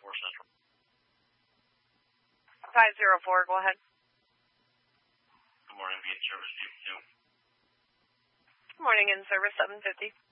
Central. 504, go ahead. Good morning, be in service 2. Good morning, in service 750.